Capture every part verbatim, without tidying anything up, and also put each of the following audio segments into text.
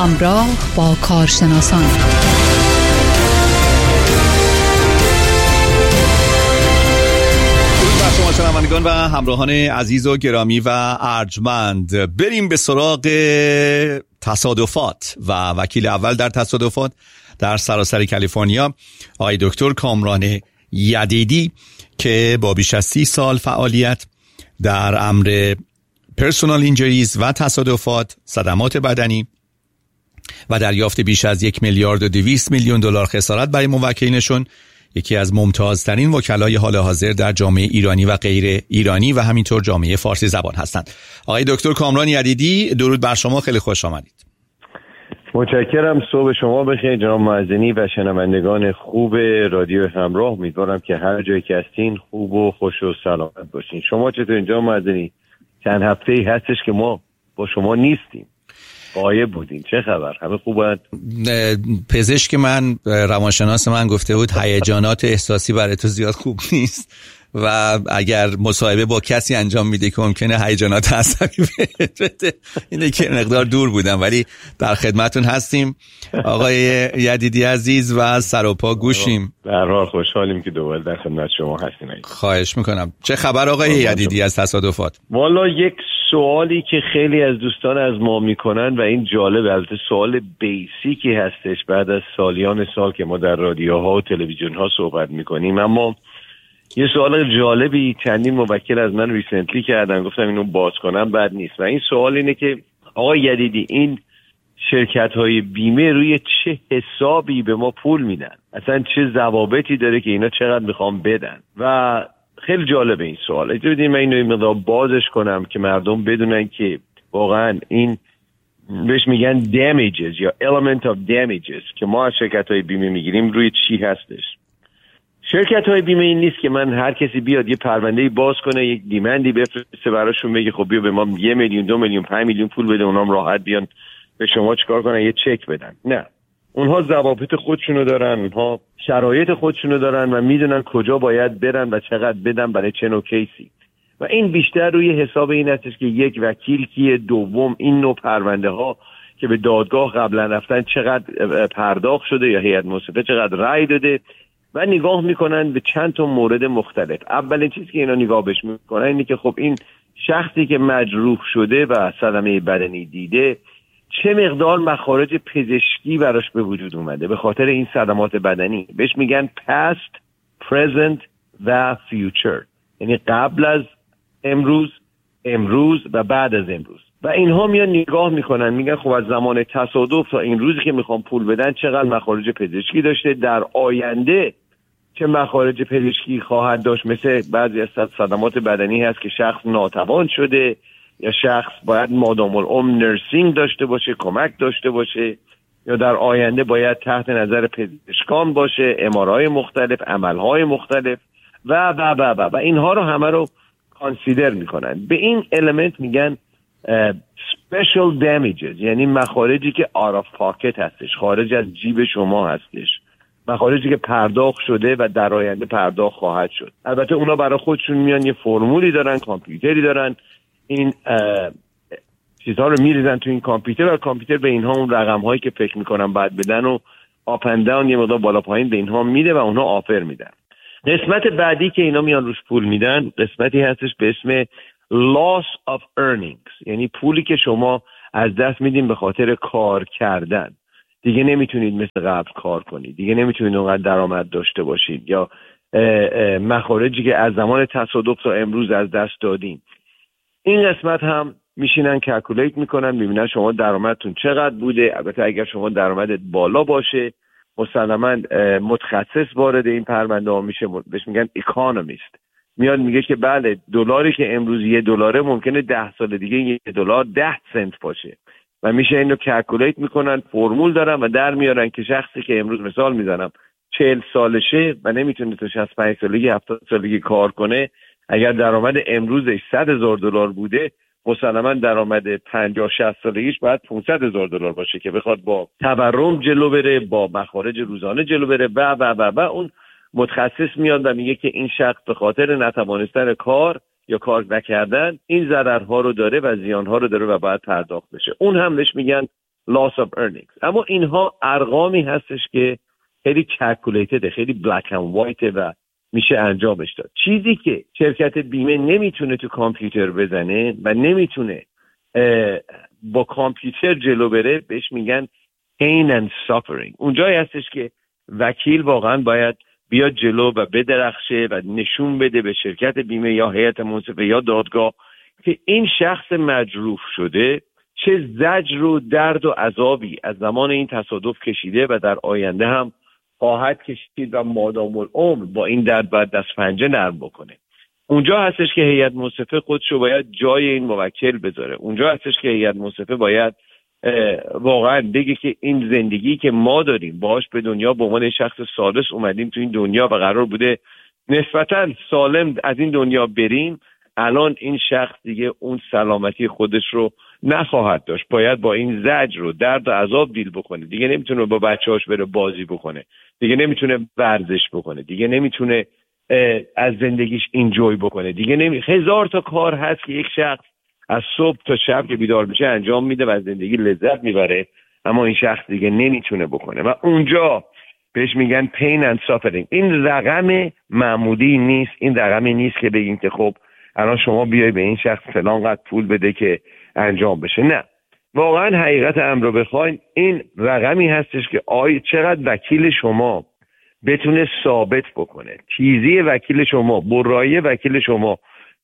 همراه با کارشناسان شما شنوندگان و همراهان عزیز و گرامی و ارجمند، بریم به سراغ تصادفات و وکیل اول در تصادفات در سراسر کالیفرنیا، آقای دکتر کامران یدیدی که با بیش از سی سال فعالیت در امر پرسونال اینجریز و تصادفات، صدمات بدنی و دریافت بیش از یک میلیارد و دویست میلیون دلار خسارت برای موکلینشون، یکی از ممتازترین وکلای حال حاضر در جامعه ایرانی و غیر ایرانی و همینطور جامعه فارسی زبان هستند. آقای دکتر کامران یدیدی، درود بر شما، خیلی خوش آمدید. متشکرم. صبح شما بخیر جناب معزنی و شنوندگان خوب رادیو همراه. امیدوارم که هر جایی که هستین خوب و خوش و سلامت باشین. شما چطورین جناب معزنی؟ چند هفته‌ای هستش که ما با شما نیستیم، غایب بودین. چه خبر؟ همه خوبن؟ پزشک من، روانشناس من گفته بود هیجانات احساسی برای تو زیاد خوب نیست و اگر مصاحبه با کسی انجام میده که ممکنه هیجانات عصبی بده، اینه که مقدار دور بودم، ولی در خدمتون هستیم. آقای یدیدی عزیز و سر و پا گوشیم. به هر حال خوشحالیم که دوباره در خدمت شما هستیم. خواهش میکنم. چه خبر آقای یدیدی از تصادفات؟ والا یک سوالی که خیلی از دوستان از ما میکنن و این جالبه، البته سوال بیسیکی هستش بعد از سالیان سال که ما در رادیوها و تلویزیون ها صحبت میکنیم، اما یه سوال جالبی چندین موکل از من ریسنتلی کردن، گفتم اینو باز کنم بد نیست. و این سوال اینه که آقای یدیدی، این شرکت های بیمه روی چه حسابی به ما پول میدن؟ اصلا چه ضوابطی داره که اینا چقدر میخوام بدن؟ و خیلی جالبه این سوال. اجازه بدید من اینو مقدار بازش کنم که مردم بدونن که واقعا این بهش میگن damages یا element of damages که ما از شرکت های بیمه میگیریم روی چی هستش. شرکت های بیمه این نیست که من هر کسی بیاد یه پرونده‌ای باز کنه، یک دیمندی بفرسته براشون، بگه خب بیا به ما یه میلیون، دو میلیون، پنج میلیون پول بده، اونام راحت بیان به شما چیکار کنن؟ یه چک بدن. نه، اونها ضوابط خودشونو دارن، اونها شرایط خودشونو دارن و میدونن کجا باید برن و چقدر بدن برای چه نوع کیسی. و این بیشتر روی حساب این هستش که یک وکیل کیه، دوم این نوع پرونده ها که به دادگاه قبلا رفتن چقدر پرداخت شده یا هیئت منصفه چقدر رأی داده، و نگاه میکنن به چند تا مورد مختلف. اولین چیزی که اینا نگاه بهش میکنن اینه که خب این شخصی که مجروح شده و صدمه بدنی دیده چه مقدار مخارج پزشکی براش به وجود اومده به خاطر این صدمات بدنی. بهش میگن past, present و future، یعنی قبل از امروز، امروز و بعد از امروز. و اینها میان نگاه میکنن، میگن خب از زمان تصادف تا این روزی که میخوام پول بدن چقدر مخارج پزشکی داشته، در آینده چه مخارج پزشکی خواهد داشت. مثل بعضی از صدمات بدنی هست که شخص ناتوان شده یا شخص باید مادام العمر نرسینگ داشته باشه، کمک داشته باشه، یا در آینده باید تحت نظر پزشکان باشه، امارای مختلف، عملهای مختلف و و و و و اینها رو همه رو کانسیدر میکنن. به این المنت میگن special damages، یعنی مخارجی که out of pocket هستش، خارج از جیب شما هستش، مخارجی که پرداخت شده و در آینده پرداخت خواهد شد. البته اونا برای خودشون میان یه فرمولی دارن، کامپیوتری دارن، این چیزها رو میریزن تو این کامپیوتر و کامپیوتر به اینها اون رقم هایی که فکر میکنن بعد بدن و آپ اند داون یه مقدار بالا پایین به اینها میده و اونها آفر میدن. قسمت بعدی که اینا میان روش پول میدن قسمتی هستش به اسم loss of earnings، یعنی پولی که شما از دست میدین به خاطر کار کردن. دیگه نمیتونید مثل قبل کار کنید، دیگه نمیتونید اونقدر درآمد داشته باشید، یا مخارجی که از زمان تصادف تا امروز از دست دادین. این قسمت هم میشینن کلکولیت میکنن، میبینن شما درآمدتون چقدر بوده. البته اگر شما درآمدت بالا باشه مسلماً متخصص وارد این پرونده ها میشه، بهش میگن اکانومیست، میاد میگه که بله دلاری که امروز یه دلاره ممکنه ده سال دیگه یه دلار ده سنت باشه و میشه اینو کلکولیت میکنن، فرمول دارن و در میارن که شخصی که امروز مثال میزنم چهل سالشه و نمیتونه تا شصت و پنج سالگی هفتاد سالگی کار کنه، اگر درآمد امروزش صد هزار دلار بوده مسلماً درآمد پنجاه شصت سالگیش باید پانصد هزار دلار باشه که بخواد با تورم جلو بره، با مخارج روزانه جلو بره و و و و اون متخصص میاد و میگه که این شخص به خاطر نتوانستن کار یا کار نکردن این ضررها رو داره و زیانها رو داره و باید پرداخت بشه. اون هم بهش میگن loss of earnings. اما اینها ارقامی هستش که خیلی calculated، خیلی black and white و میشه انجامش داد. چیزی که شرکت بیمه نمیتونه تو کامپیوتر بزنه و نمیتونه با کامپیوتر جلو بره بهش میگن pain and suffering. اونجایی هستش که وکیل واقعا باید بیاد جلو و بدرخشه و نشون بده به شرکت بیمه یا هیئت منصفه یا دادگاه که این شخص مجروح شده چه زجر و درد و عذابی از زمان این تصادف کشیده و در آینده هم خواهد کشید و مادام العمر با این درد باید دست پنجه نرم بکنه. اونجا هستش که هیئت منصفه خودشو باید جای این موکل بذاره. اونجا هستش که هیئت منصفه باید واقعا بگه که این زندگی که ما داریم باهاش به دنیا به عنوان شخص سالس اومدیم تو این دنیا و قرار بوده نسبتاً سالم از این دنیا بریم، الان این شخص دیگه اون سلامتی خودش رو نخواهد داشت، باید با این زجر و درد و عذاب دیل بکنه. دیگه نمیتونه با بچه‌هاش بره بازی بکنه، دیگه نمیتونه ورزش بکنه، دیگه نمیتونه از زندگیش اینجوی بکنه، دیگه نمی هزار تا کار هست که یک شخص از صبح تا شب که بیدار میشه انجام میده و از زندگی لذت میبره، اما این شخص دیگه نمیتونه بکنه و اونجا بهش میگن pain and suffering. این رقم معمولی نیست، این رقمی نیست که بگیم که خب الان شما بیای به این شخص فلان قدر پول بده که انجام بشه. نه، واقعا حقیقت امر رو بخواین این رقمی هستش که آیا چقدر وکیل شما بتونه ثابت بکنه، تیزی وکیل شما، برایی وکیل شما،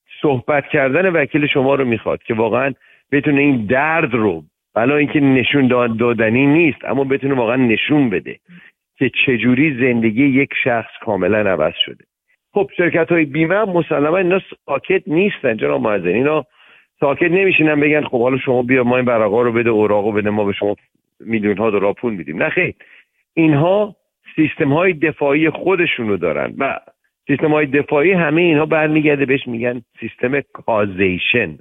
صحبت کردن وکیل شما رو میخواد که واقعا بتونه این درد رو، حالا اینکه نشون دادنی نیست اما بتونه واقعا نشون بده که چجوری زندگی یک شخص کاملا عوض شده. خب شرکت های بیمه هم مسلما اینا ساکت نیستن جناب معززین، اینا ساکت نمیشینن بگن خب حالا شما بیا ما این ورقا رو بده، اوراقو بده، ما به شما میلیون ها دلار پول میدیم. نه خیر، اینها سیستم های دفاعی خودشونو دارن و سیستم های دفاعی همه اینها برمیگرده بهش میگن سیستم کازیشن.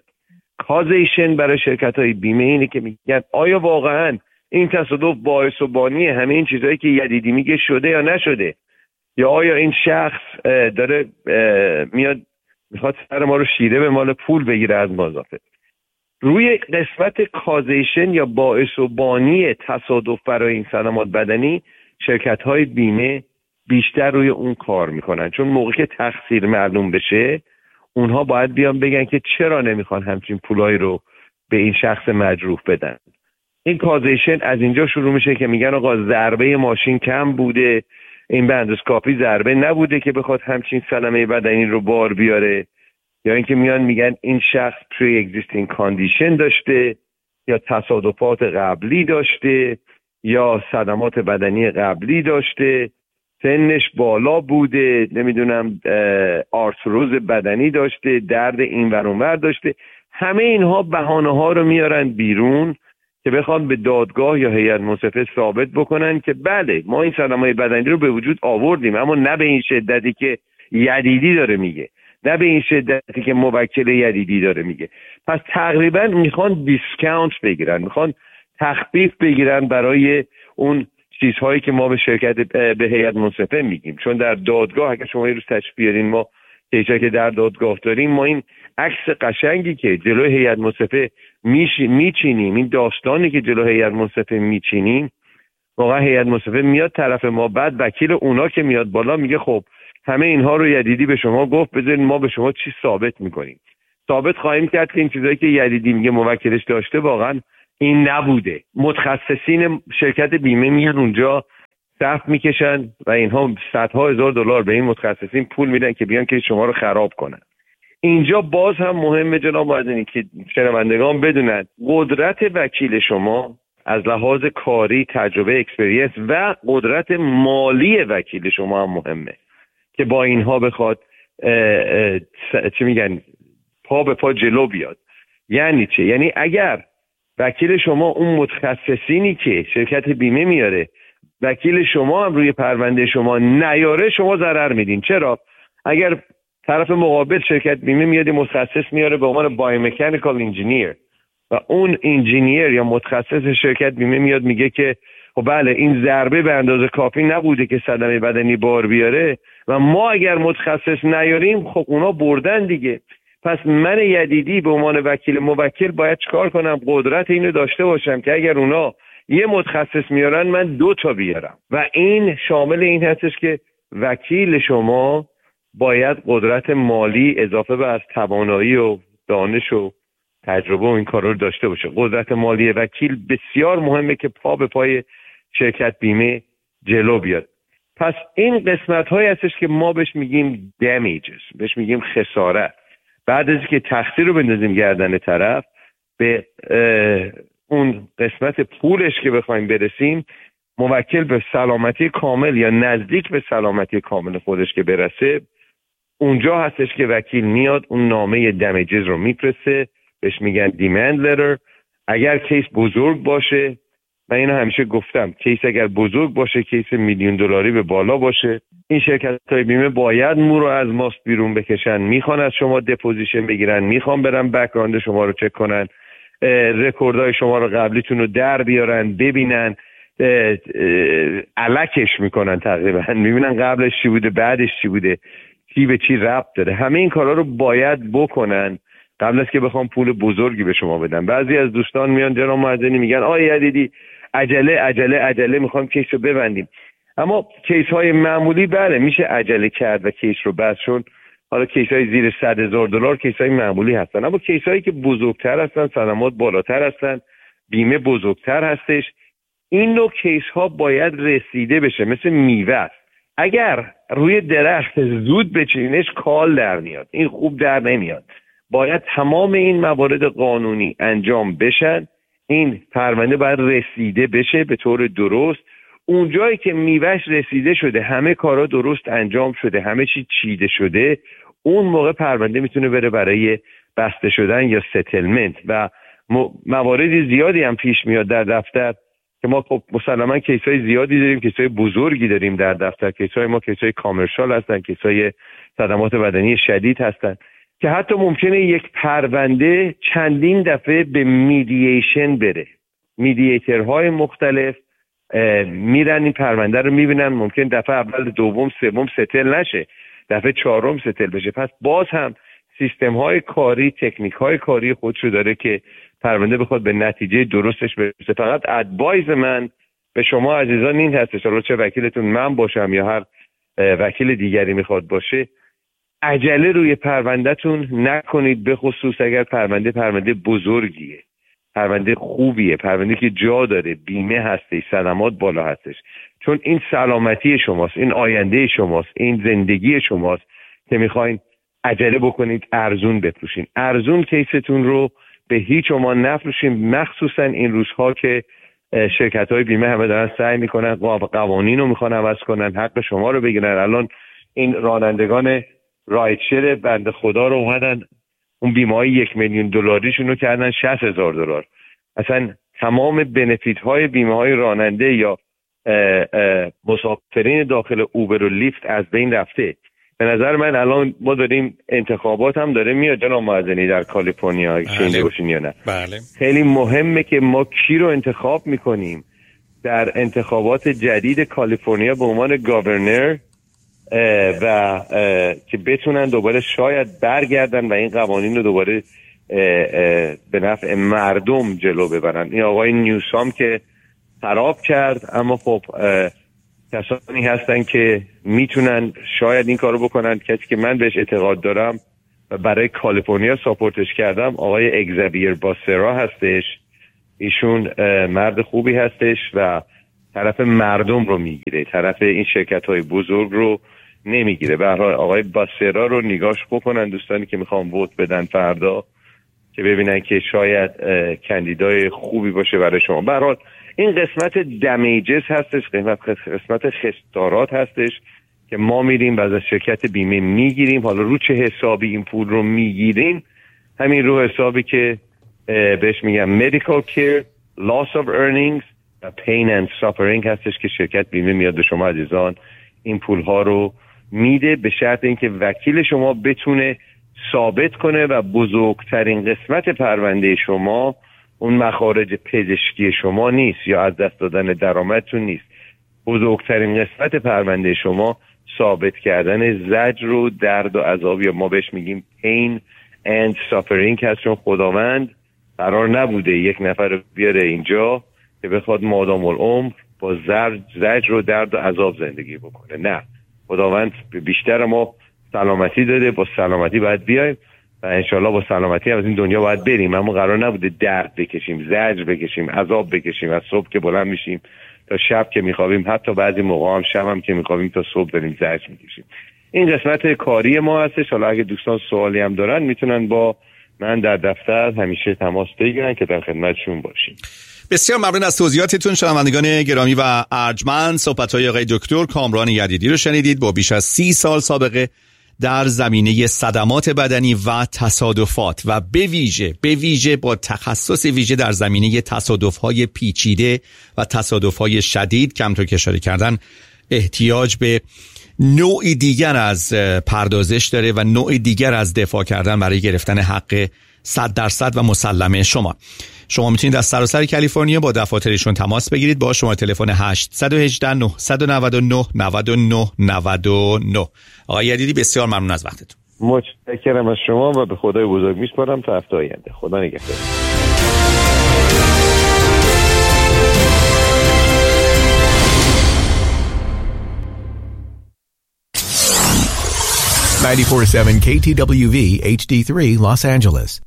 کازیشن برای شرکت های بیمه اینه که میگن آیا واقعا این تصادف باعث و بانی همه این چیزهایی که یدیدی میگه شده یا نشده، یا آیا این شخص داره میاد میخواد سر ما رو شیره به مال پول بگیره از مضافه. روی قسمت کازیشن یا باعث و بانی تصادف برای این صدمات بدنی شرکت های بیمه بیشتر روی اون کار میکنن، چون موقع که تقصیر معلوم بشه اونها باید بیان بگن که چرا نمیخوان همچین پولایی رو به این شخص مجروح بدن. این کازیشن از اینجا شروع میشه که میگن آقا ضربه ماشین کم بوده، این به اندازه کافی ضربه نبوده که بخواد همچین صدمه بدنی رو بار بیاره، یا اینکه میان میگن این شخص پری اگزیستینگ کاندیشن داشته، یا تصادفات قبلی داشته، یا صدمات بدنی قبلی داشته، سنش بالا بوده، نمیدونم آرتروز بدنی داشته، درد این ور اون ور داشته. همه اینها بهانه ها رو میارن بیرون که بخوان به دادگاه یا هیئت منصفه ثابت بکنن که بله ما این صدمات بدنی رو به وجود آوردیم، اما نه به این شدتی که یدیدی داره میگه، نه به این شدتی که موکل یدیدی داره میگه. پس تقریبا میخوان دیسکاونت بگیرن، میخوان تخفیف بگیرن برای اون چیزهایی که ما به شرکت به هیئت منصفه میگیم. چون در دادگاه اگه شما یه روز تشریف بیارین، ما کیسایی که در دادگاه داریم، ما این عکس قشنگی که جلوی هیئت منصفه میچینیم، این داستانی که جلوی هیئت منصفه میچینیم، واقعا هیئت منصفه میاد طرف ما، بعد وکیل اونا که میاد بالا میگه خب همه اینها رو یدیدی به شما گفت، بذارین ما به شما چی ثابت میکنیم. ثابت خواهیم کرد که این چیزایی که یدیدی میگه موکلش داشته واقعا این نبوده. متخصصین شرکت بیمه میان اونجا صف میکشن و اینها صدها هزار دلار به این متخصصین پول میدن که بیان که شما رو خراب کنن. اینجا باز هم مهمه جناب معززین که شنوندگان بدونن قدرت وکیل شما از لحاظ کاری، تجربه، اکسپریانس و قدرت مالی وکیل شما هم مهمه که با اینها بخواد چی میگن پا به پا جلو بیاد. یعنی چه؟ یعنی اگر وکیل شما اون متخصصینی که شرکت بیمه میاره وکیل شما هم روی پرونده شما نیاره، شما ضرر میدین. چرا؟ اگر طرف مقابل شرکت بیمه میاد متخصص میاره به عنوان بایومکانیکال انجینیر و اون انجینیر یا متخصص شرکت بیمه میاد میگه که خب بله این ضربه به اندازه کافی نبوده که صدمه بدنی بار بیاره و ما اگر متخصص نیاریم خب اونا بردن دیگه. پس من یدیدی به عنوان وکیل موکل باید چیکار کنم؟ قدرت اینو داشته باشم که اگر اونا یه متخصص میارن من دو تا بیارم و این شامل این هستش که وکیل شما باید قدرت مالی اضافه به از توانایی و دانش و تجربه و این کارا رو داشته باشه. قدرت مالی وکیل بسیار مهمه که پا به پای شرکت بیمه جلو بیاد. پس این قسمت هایی هستش که ما بهش میگیم damages، بهش میگیم خسارت. بعد از که تقصیر رو بندازیم گردن طرف، به اون قسمت پولش که بخوایم برسیم، موکل به سلامتی کامل یا نزدیک به سلامتی کامل خودش که برسه، اونجا هستش که وکیل میاد اون نامه دمیجز رو میفرسته، بهش میگن دیمند لتر. اگر کیس بزرگ باشه، من اینو همیشه گفتم، کیس اگر بزرگ باشه، کیس میلیون دلاری به بالا باشه، این شرکت های بیمه باید مو رو از ماست بیرون بکشن، میخوان از شما دپوزیشن بگیرن، میخوان برن بک‌گراند شما رو چک کنن، رکوردهای شما رو قبلیتون رو در بیارن، ببینن، الکش میکنن، تقریبا میبینن قبلش چی بوده بعدش چی بوده، چی به چی ربط داره. همه این کارا رو باید بکنن قبل از که بخوام پول بزرگی به شما بدن. بعضی از دوستان میان جناب معزنی میگن آ یدیدی عجله عجله عجله میخوام کیس رو ببندیم. اما کیس های معمولی بله میشه عجله کرد و کیس رو بست، چون حالا کیس های زیر صد هزار دلار کیس های معمولی هستن. اما کیس هایی که بزرگتر هستن، صدمات بالاتر هستن، بیمه بزرگتر هستش، این نوع کیس ها باید رسیده بشه. مثل میوه است، اگر روی درخت زود بچینش کال در میاد، این خوب در نمیاد. باید تمام این موارد قانونی انجام بشن، این پرونده باید رسیده بشه به طور درست. اون جایی که میوهش رسیده شده، همه کارا درست انجام شده، همه چی چیده شده، اون موقع پرونده میتونه بره برای بسته شدن یا ستلمنت. و مواردی زیادی هم پیش میاد در دفتر که ما خب مسلما کیسای زیادی داریم، کیسای بزرگی داریم در دفتر. کیسای ما کیسای کامرشال هستن، کیسای صدمات بدنی شدید هستن که حتی ممکنه یک پرونده چندین دفعه به میدییشن بره. میدییترهای مختلف میرن این پرونده رو میبینن، ممکن دفعه اول، دوم، سوم ستل نشه، دفعه چهارم ستل بشه. پس باز هم سیستم های کاری، تکنیک های کاری خودش رو داره که پرونده بخواد به نتیجه درستش برسه. فقط ادوایز من به شما عزیزان این هستش، حالا چه وکیلتون من باشم یا هر وکیل دیگری میخواد باشه، عجله روی پروندهتون نکنید، به خصوص اگر پرونده پرونده بزرگیه، پرونده خوبیه، پرونده که جا داره، بیمه هستش، صدمات بالا هستش. چون این سلامتی شماست، این آینده شماست، این زندگی شماست که میخواین عجله بکنید ارزون بفروشین. ارزون کیستون رو به هیچ عنوان نفروشین، مخصوصا این روزها که شرکت های بیمه همه دارن سعی میکنن قوانین رو میخوان عوض کنن، حق شما رو بگیرن. الان این رانندگان رایتشر بنده خدا رو اومدن اون بیمه های یک میلیون دلاریشون رو کردن شصت هزار دلار. اصلا تمام بنفیت های بیمه های راننده یا اه اه مسافرین داخل اوبر و لیفت از بین رفته. به نظر من الان ما داریم، انتخابات هم داره میاد جناب معزنی در کالیفرنیا، شنیده باشین یا نه؟ بله. خیلی مهمه که ما کی رو انتخاب میکنیم در انتخابات جدید کالیفرنیا به عنوان گاورنر و که بتونن دوباره شاید برگردن و این قوانین رو دوباره به نفع مردم جلو ببرن. این آقای نیوسام که خراب کرد، اما خب کسانی هستن که میتونن شاید این کارو بکنن. کسی که من بهش اعتقاد دارم و برای کالیفرنیا ساپورتش کردم آقای اگزابیر باسرا هستش. ایشون مرد خوبی هستش و طرف مردم رو میگیره، طرف این شرکت های بزرگ رو نمیگیره. به هر حال آقای باسرا رو نگاش بکنن دوستانی که میخوام ووت بدن فردا، که ببینن که شاید کاندیدای خوبی باشه برای شما. به هر حال این قسمت دمیجز هستش، قسمت خسارات هستش که ما میریم و از شرکت بیمه میگیریم. حالا رو چه حسابی این پول رو میگیریم؟ همین رو حسابی که بهش میگم medical care, loss of earnings و pain and suffering هستش که شرکت بیمه میاد به شما عزیزان این پول ها رو میده، به شرط اینکه وکیل شما بتونه ثابت کنه و بزرگترین قسمت پرونده شما اون مخارج پزشکی شما نیست یا از دست دادن درآمدتون نیست. بزرگترین قسمت پرونده شما ثابت کردن زجر و درد و عذاب، یا ما بهش میگیم pain and suffering هست. چون خداوند قرار نبوده یک نفر رو بیاره اینجا که بخواد مادام العمر با زجر زجر و درد و عذاب زندگی بکنه. نه، خداوند بیشتر ما سلامتی داده، با سلامتی باید بیایم و انشالله با سلامتی از این دنیا باید بریم. اما قرار نبوده درد بکشیم، زجر بکشیم، عذاب بکشیم، از صبح که بلند میشیم تا شب که میخوابیم، حتی بعضی موقع هم شب هم که میخوابیم تا صبح داریم زجر میکشیم. این قسمت کاری ما هستش. حالا اگه دوستان سوالی هم دارن میتونن با من در دفتر همیشه تماس بگیرن که در خدمتشون باشیم. بسیار ممنون از توضیحاتتون شنوندگان گرامی و ارجمند. صحبت‌های آقای دکتر کامران یدیدی رو شنیدید، با بیش از سی سال سابقه در زمینه صدمات بدنی و تصادفات و به ویژه به ویژه با تخصص ویژه در زمینه تصادف‌های پیچیده و تصادف‌های شدید که همونطور که اشاره کردن احتیاج به نوعی دیگر از پردازش داره و نوعی دیگر از دفاع کردن برای گرفتن حق صد درصد و مسلمه شما. شما میتونید از سراسر کالیفرنیا با دفاترشون تماس بگیرید با شماره تلفن هشت یک هشت نه نه نه نه نه نه نه نه. آقای یدیدی بسیار ممنون از وقتتون. متشکرم از شما و به خدای بزرگ میسپارم تا هفته آینده. خدا نگهدار. ninety-four point seven K T W V H D three Los Angeles.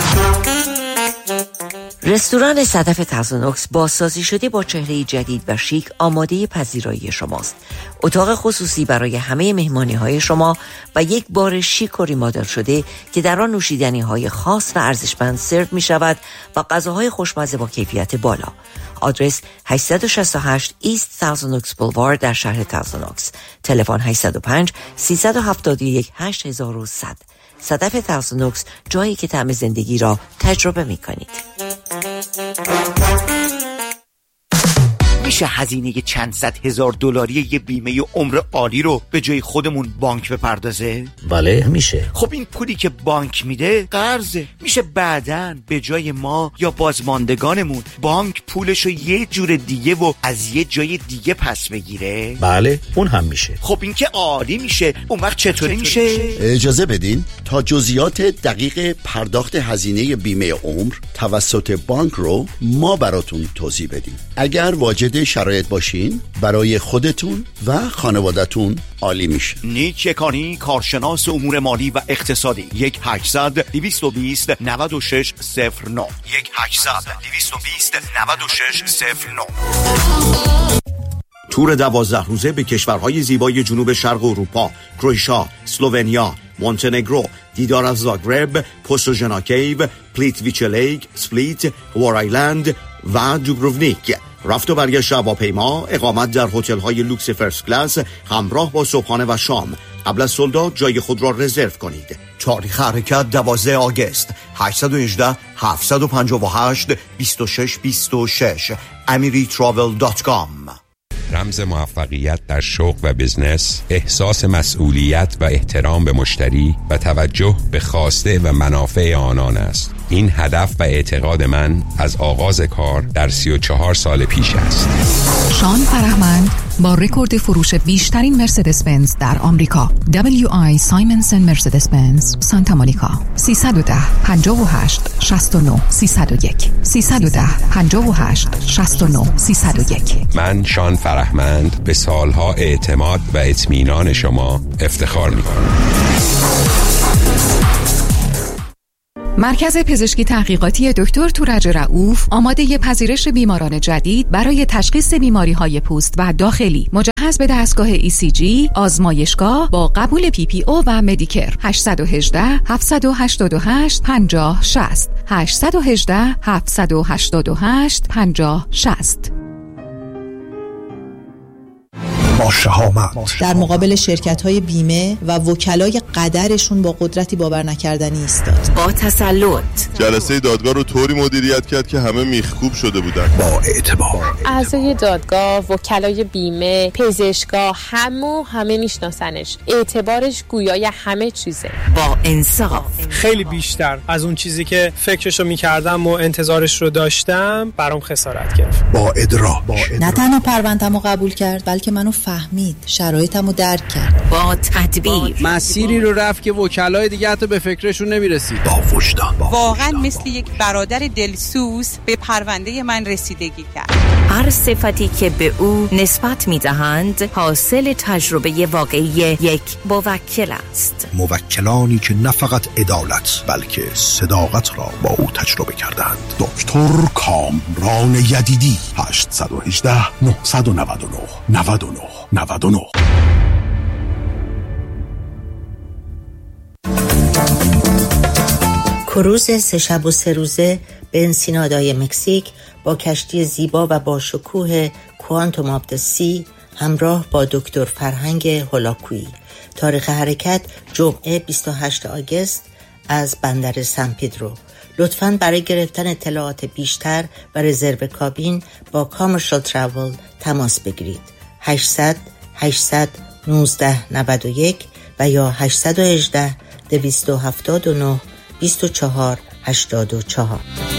رستوران صدف تازونوکس بازسازی شده با چهره جدید و شیک آماده پذیرایی شماست. اتاق خصوصی برای همه مهمانی های شما و یک بار شیک و ریمادل شده که در آن نوشیدنی های خاص و ارزشمند سرو می شود و غذاهای خوشمزه با کیفیت بالا. آدرس هشت شش هشت ایست تازونوکس بولوارد در شهر تازونوکس. تلفن هشت صفر پنج سه هفت یک هشت یک صفر صفر. صدف تازونوکس، جایی که طعم زندگی را تجربه می کنید. میشه هزینه چند صد هزار دلاری یه بیمه عمر عالی رو به جای خودمون بانک بپردازه؟ بله میشه. خب این پولی که بانک میده قرضه. میشه بعدن به جای ما یا بازماندگانمون بانک پولشو یه جور دیگه و از یه جای دیگه پس بگیره؟ بله اون هم میشه. خب این که عالی میشه. اون وقت چطوری میشه؟ اجازه بدین تا جزئیات دقیق پرداخت هزینه بیمه عمر توسط بانک رو ما براتون توضیح بدیم. اگر واجد شرایط باشین برای خودتون و خانوادتون عالی میشه. نیک یکانی، کارشناس امور مالی و اقتصادی. یک هشتصد دویست و بیست نود و شش صفر نه یک هشتصد دویست و بیست نود و شش صفر نه. تور دوازده روزه به کشورهای زیبای جنوب شرق اروپا، کرواتیا، اسلوونیا، مونتنگرو، دیدار از زاگرب، پوستوژنا کیو، پلیتویچه لیک، سپلیت، وار آیلند و دوبروونیک. رفت و برگشت هواپیما، اقامت در هتل‌های لوکس فرست کلاس همراه با صبحانه و شام. قبل از سولداد جای خود را رزرو کنید. تاریخ حرکت دوازده آگوست. هشت یک هشت هفت پنج هشت دو شش دو شش امری تراول دات کام. رمز موفقیت در شغل و بزنس احساس مسئولیت و احترام به مشتری و توجه به خواسته و منافع آنان است. این هدف و اعتقاد من از آغاز کار در سی و چهار سال پیش است. شان فرهمند با رکورد فروش بیشترین مرسدس بنز در آمریکا، دبلیو آی سایمنسن مرسدس بنز سانتا مونیکا. سیصد و ده پنجاه و هشت شصت و نه سیصد و یک سیصد و ده پنجاه و هشت شصت و نه سیصد و یک. من شان فرهمند به سالها اعتماد و اطمینان شما افتخار می‌کنم. مرکز پزشکی تحقیقاتی دکتر تورج رؤوف آماده پذیرش بیماران جدید برای تشخیص بیماری‌های پوست و داخلی، مجهز به دستگاه ای سی جی، آزمایشگاه با قبول پی پی او و مدیکر. هشت یک هشت هفت هشت هشت پنجاه شصت هشت یک هشت هفت هشت هشت پنجاه شصت. با شهامت در مقابل شرکت‌های بیمه و وکلای قدرشون با قدرتی باور نکردنی ایستاد. با تسلط جلسه دادگاه رو طوری مدیریت کرد که همه میخکوب شده بودن. با اعتبار اعضای دادگاه، وکلای بیمه، پزشکا، همو همه میشناسنش. اعتبارش گویای همه چیزه. با انصاف، خیلی بیشتر از اون چیزی که فکرشو میکردم و انتظارش رو داشتم برام خسارت گرفت. با ادراک، نه تنها پرونده‌مو قبول کرد بلکه منو فهمید، شرایطمو درک کرد. با تدبیر مسیری رو رفت که وکلای دیگه حتی به فکرشون نمیرسید. با وجدان. واقعا مثل یک برادر دلسوز به پرونده من رسیدگی کرد. هر صفتی که به او نسبت می‌دهند حاصل تجربه واقعی یک موکل است. موکلانی که نه فقط عدالت بلکه صداقت را با او تجربه کردند. دکتر کامران یدیدی. هشت یک هشت نه نه نه نه نه نه نه. کروز سه شب و سه روزه به انسینادای مکزیک با کشتی زیبا و با شکوه کوانتوم آف د سی همراه با دکتر فرهنگ هولاکویی. تاریخ حرکت جمعه بیست و هشتم آگوست از بندر سن پدرو. لطفاً برای گرفتن اطلاعات بیشتر و رزرو کابین با کامرشال تراول تماس بگیرید. هشتصد هشتصد نوزده نود و یک و یا هشتصد و هجده دویست و هفتاد و نه بیست و چهار هشتاد و چهار.